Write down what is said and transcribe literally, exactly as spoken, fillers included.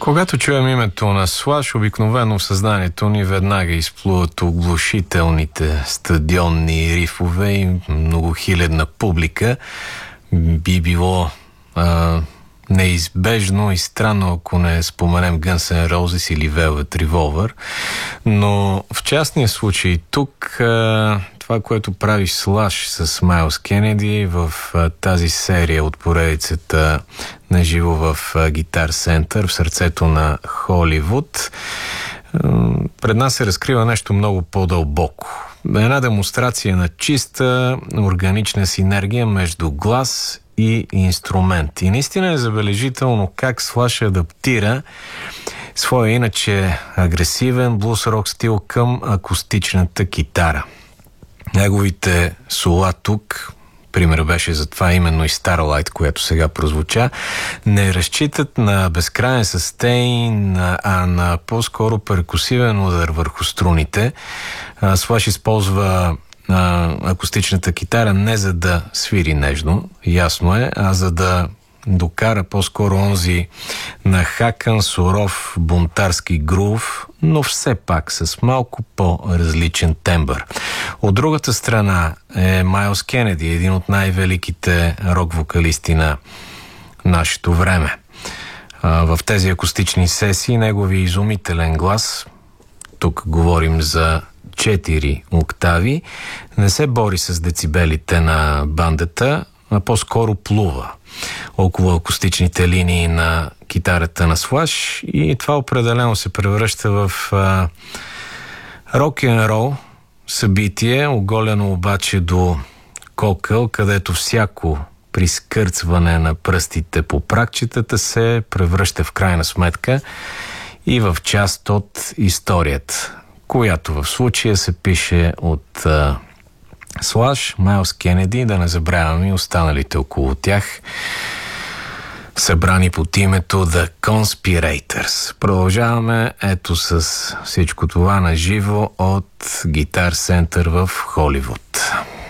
Когато чуем името на Слаш, обикновено в съзнанието ни веднага изплуват оглушителните стадионни рифове и многохилядна публика. Би било а, неизбежно и странно, ако не споменем Guns N' Roses или Velvet Revolver. Но в частния случай тук а, това, което прави Слаш с Майлз Кенеди в а, тази серия от поредицата на живо в Guitar Center, в сърцето на Холивуд, пред нас се разкрива нещо много по-дълбоко. Една демонстрация на чиста органична синергия между глас и инструмент. И наистина е забележително как Слаш адаптира своя иначе агресивен блус-рок стил към акустичната китара. Неговите сола тук, пример беше за това именно и Starlight, която сега прозвуча, не разчитат на безкрайен състейн, а на по-скоро перкусивен удар върху струните. Слаш използва а, акустичната китара не за да свири нежно, ясно е, а за да докара по-скоро онзи нахакан, суров, бунтарски грув, но все пак с малко по-различен тембър. От другата страна е Майлз Кенеди, един от най-великите рок-вокалисти на нашето време. В тези акустични сесии неговия изумителен глас, тук говорим за четири октави, не се бори с децибелите на бандата, а по-скоро плува около акустичните линии на китарата на Слаш и това определено се превръща в а, рок-н-рол събитие, оголено обаче до кокъл, където всяко прискърцване на пръстите по пракчетата се превръща в крайна сметка и в част от историята, която в случая се пише от а, Слаш, Майлз Кенеди, да не забравяме и останалите около тях, събрани под името The Conspirators. Продължаваме ето с всичко това на живо от Guitar Center в Холивуд.